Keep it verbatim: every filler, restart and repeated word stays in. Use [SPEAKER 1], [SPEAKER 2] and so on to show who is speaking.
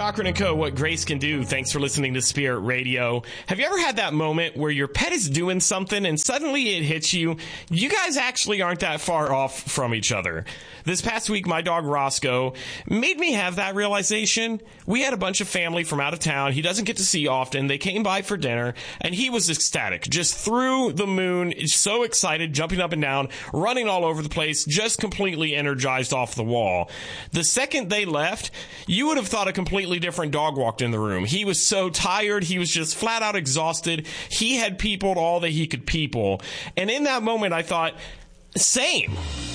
[SPEAKER 1] Cochran and Co., What Grace Can Do. Thanks for listening to Spirit Radio. Have you ever had that moment where your pet is doing something and suddenly it hits you? You guys actually aren't that far off from each other. This past week, my dog Roscoe made me have that realization. We had a bunch of family from out of town he doesn't get to see often. They came by for dinner, and he was ecstatic, just through the moon, so excited, jumping up and down, running all over the place, just completely energized off the wall. The second they left, you would have thought a completely different dog walked in the room. He was so tired. He was just flat out exhausted. He had peopled all that he could people. And in that moment, I thought, same.